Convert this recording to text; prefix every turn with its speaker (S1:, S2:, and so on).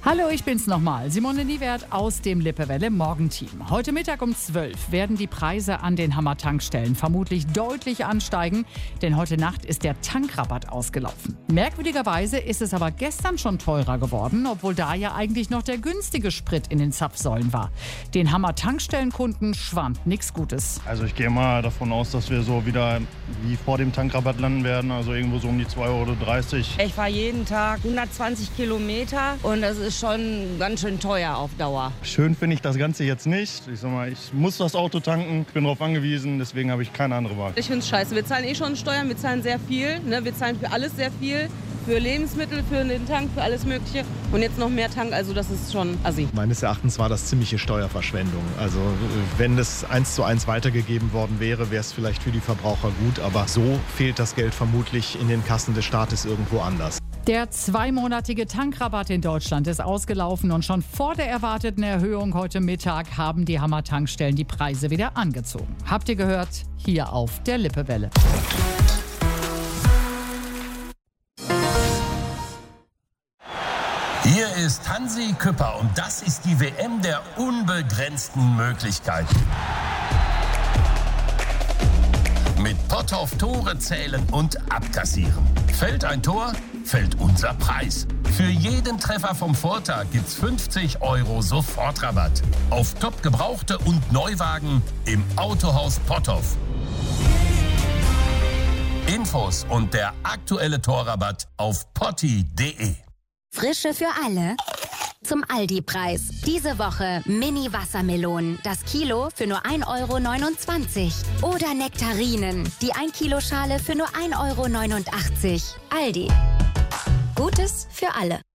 S1: Hallo, ich bin's nochmal, Simone Niewert aus dem Lippewelle Morgenteam. Heute Mittag um 12 werden die Preise an den Hammer-Tankstellen vermutlich deutlich ansteigen, denn heute Nacht ist der Tankrabatt ausgelaufen. Merkwürdigerweise ist es aber gestern schon teurer geworden, obwohl da ja eigentlich noch der günstige Sprit in den Zapfsäulen war. Den Hammer-Tankstellenkunden schwant nichts Gutes.
S2: Also ich gehe mal davon aus, dass wir so wieder wie vor dem Tankrabatt landen werden, also irgendwo so um die 2,30 €.
S3: Ich fahre jeden Tag 120 Kilometer und das ist schon ganz schön teuer auf Dauer.
S2: Schön finde ich das Ganze jetzt nicht. Ich sag mal, ich muss das Auto tanken, bin darauf angewiesen, deswegen habe ich keine andere Wahl.
S4: Ich finde es scheiße. Wir zahlen schon Steuern, wir zahlen sehr viel. Ne? Wir zahlen für alles sehr viel. Für Lebensmittel, für den Tank, für alles Mögliche. Und jetzt noch mehr Tank, also das ist schon assi.
S5: Meines Erachtens war das ziemliche Steuerverschwendung. Also wenn es 1:1 weitergegeben worden wäre, wäre es vielleicht für die Verbraucher gut. Aber so fehlt das Geld vermutlich in den Kassen des Staates irgendwo anders.
S1: Der zweimonatige Tankrabatt in Deutschland ist ausgelaufen und schon vor der erwarteten Erhöhung heute Mittag haben die Hammer-Tankstellen die Preise wieder angezogen. Habt ihr gehört? Hier auf der Lippewelle.
S6: Hier ist Hansi Küpper und das ist die WM der unbegrenzten Möglichkeiten. Mit Potthoff Tore zählen und abkassieren. Fällt ein Tor, fällt unser Preis. Für jeden Treffer vom Vortag gibt's 50 € Sofortrabatt. Auf top Gebrauchte und Neuwagen im Autohaus Potthoff. Infos und der aktuelle Torrabatt auf potti.de.
S7: Frische für alle? Zum Aldi-Preis. Diese Woche Mini-Wassermelonen. Das Kilo für nur 1,29 €. Oder Nektarinen. Die 1-Kilo-Schale für nur 1,89 €. Aldi. Gutes für alle.